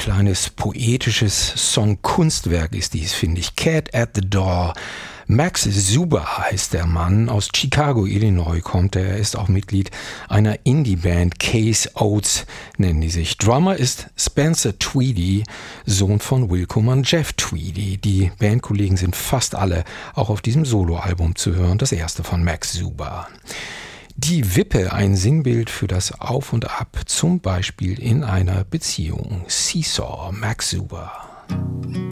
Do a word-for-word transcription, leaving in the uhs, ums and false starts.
kleines poetisches Songkunstwerk ist dies, finde ich. Cat at the Door. Max Zuber heißt der Mann, aus Chicago, Illinois kommt er. Er ist auch Mitglied einer Indie-Band, Case Oats nennen die sich. Drummer ist Spencer Tweedy, Sohn von Willkommen und Jeff Tweedy. Die Bandkollegen sind fast alle auch auf diesem Soloalbum zu hören, das erste von Max Zuber. Die Wippe, ein Sinnbild für das Auf und Ab, zum Beispiel in einer Beziehung. Seesaw, Max Zuber.